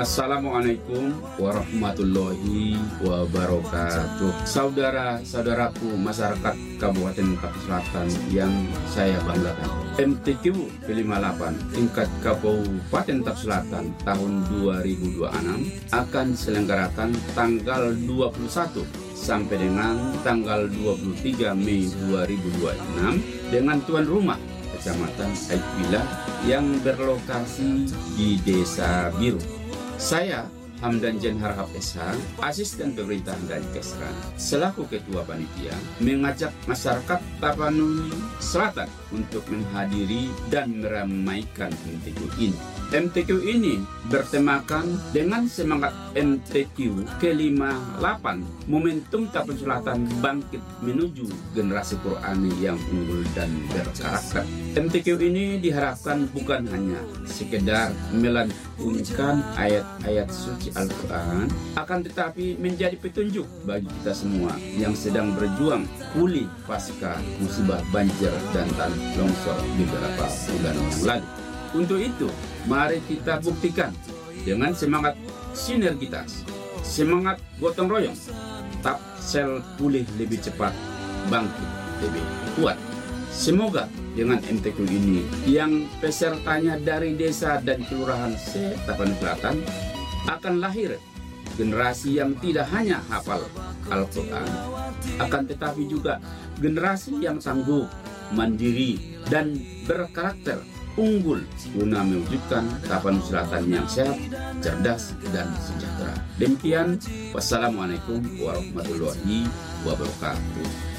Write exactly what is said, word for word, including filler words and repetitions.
Assalamualaikum warahmatullahi wabarakatuh. Saudara-saudaraku masyarakat Kabupaten Tapis Selatan yang saya banggakan, M T Q P lima puluh delapan tingkat Kabupaten Tapis Selatan tahun dua ribu dua puluh enam akan selenggarakan tanggal dua puluh satu sampai dengan tanggal dua puluh tiga Mei dua ribu dua puluh enam dengan tuan rumah Kecamatan Aikbila yang berlokasi di Desa Biru. Saya Hamdan Jen Harahap S H, Asisten Pemerintahan dan Kesran, selaku Ketua Panitia, mengajak masyarakat Tapanuli Selatan untuk menghadiri dan meramaikan M T Q ini. M T Q ini bertemakan dengan semangat M T Q ke lima puluh delapan, momentum Tapis Selatan bangkit menuju generasi Qurani yang unggul dan berkarakter. M T Q ini diharapkan bukan hanya sekedar melantunkan ayat-ayat suci Al-Quran, akan tetapi menjadi petunjuk bagi kita semua yang sedang berjuang pulih pasca musibah banjir dan tanah longsor beberapa bulan yang lalu. Untuk itu, mari kita buktikan dengan semangat sinergitas, semangat gotong royong, Tapsel pulih lebih cepat, bangkit lebih kuat. Semoga dengan M T Q ini yang pesertanya dari desa dan kelurahan se-Tapanuli Selatan akan lahir generasi yang tidak hanya hafal Al-Quran, akan tetapi juga generasi yang sanggup, mandiri, dan berkarakter unggul guna mewujudkan Tapanuli Selatan yang sehat, cerdas, dan sejahtera. Demikian, wassalamualaikum warahmatullahi wabarakatuh.